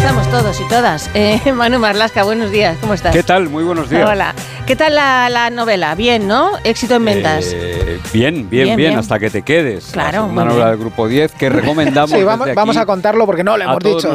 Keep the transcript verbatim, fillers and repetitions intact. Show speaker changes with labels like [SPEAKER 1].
[SPEAKER 1] estamos todos y todas. Eh, Manu Marlasca, buenos días, ¿cómo estás?
[SPEAKER 2] ¿Qué tal? Muy buenos días.
[SPEAKER 1] Hola. ¿Qué tal la, la novela? Bien, ¿no? Éxito en ventas.
[SPEAKER 2] Eh, bien, bien, bien,
[SPEAKER 1] Bien, bien.
[SPEAKER 2] hasta que te quedes.
[SPEAKER 1] Claro,
[SPEAKER 2] Una
[SPEAKER 1] muy
[SPEAKER 2] novela
[SPEAKER 1] bien.
[SPEAKER 2] del Grupo diez que recomendamos.
[SPEAKER 3] Sí, vamos,
[SPEAKER 2] desde
[SPEAKER 3] vamos
[SPEAKER 2] aquí
[SPEAKER 3] a contarlo porque no lo
[SPEAKER 2] a
[SPEAKER 3] hemos
[SPEAKER 2] todos
[SPEAKER 3] dicho.